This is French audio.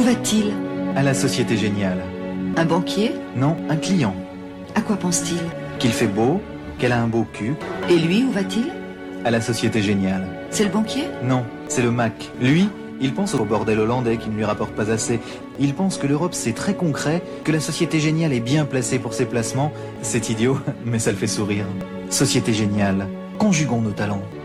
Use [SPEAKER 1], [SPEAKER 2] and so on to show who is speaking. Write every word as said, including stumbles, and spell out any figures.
[SPEAKER 1] va-t-il?
[SPEAKER 2] À la Société Géniale.
[SPEAKER 1] Un banquier?
[SPEAKER 2] Non, un client.
[SPEAKER 1] À quoi pense-t-il?
[SPEAKER 2] Qu'il fait beau, qu'elle a un beau cul.
[SPEAKER 1] Et lui, où va-t-il?
[SPEAKER 2] À la Société Géniale.
[SPEAKER 1] C'est le banquier?
[SPEAKER 2] Non, c'est le Mac. Lui, il pense au bordel hollandais qui ne lui rapporte pas assez. Il pense que l'Europe c'est très concret, que la Société Géniale est bien placée pour ses placements. C'est idiot, mais ça le fait sourire. Société Géniale, conjuguons nos talents.